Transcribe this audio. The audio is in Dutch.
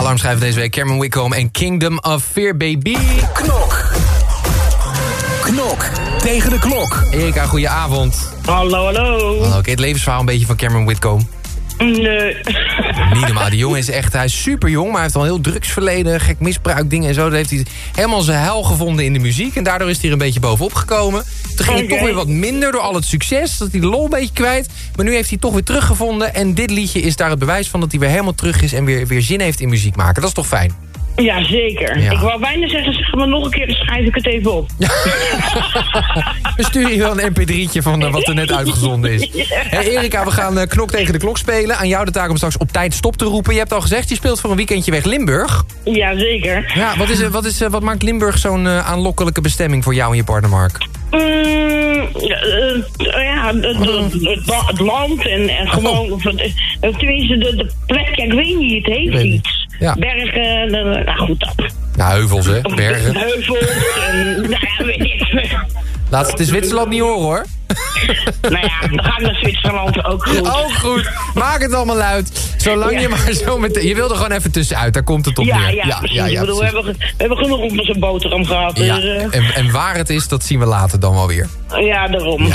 alarmschrijver deze week. Cameron Wickham en Kingdom of Fear, baby. Knok tegen de klok. Erika, goedenavond. Hallo. Hallo, ken je het levensverhaal een beetje van Cameron Wickham? Nee. Niet normaal, die jongen is echt, hij is super jong, maar hij heeft al een heel drugsverleden, gek misbruik, dingen en zo. Dat heeft hij helemaal zijn hel gevonden in de muziek en daardoor is hij er een beetje bovenop gekomen. Toen ging het toch weer wat minder door al het succes, dat hij de lol een beetje kwijt. Maar nu heeft hij toch weer teruggevonden en dit liedje is daar het bewijs van dat hij weer helemaal terug is en weer zin heeft in muziek maken. Dat is toch fijn? Ja, zeker. Ja. Ik wou bijna zeggen, zeg maar nog een keer, dan schrijf ik het even op. We sturen je wel een mp3'tje van wat er net uitgezonden is. Hey Erika, we gaan knok tegen de klok spelen. Aan jou de taak om straks op tijd stop te roepen. Je hebt al gezegd, je speelt voor een weekendje weg Limburg. Ja, zeker. Ja, wat maakt Limburg zo'n aanlokkelijke bestemming voor jou en je partner Mark? Het land en gewoon, tenminste de plek, ik weet niet, het heeft iets. Ja. Bergen, nou goed dat. Ja, heuvels hè, bergen. Heuvels, nou ja, weet ik. Laat het in Zwitserland niet horen hoor. Nou ja, dan ga ik naar Zwitserland ook goed. Ook goed, maak het allemaal uit. Zolang je maar zo meteen... Je wilde gewoon even tussenuit, daar komt het op neer. Ja, ik bedoel, we hebben genoeg op zo'n boterham gehad. Ja, Dus, en waar het is, dat zien we later dan wel weer. ja, daarom. Ja,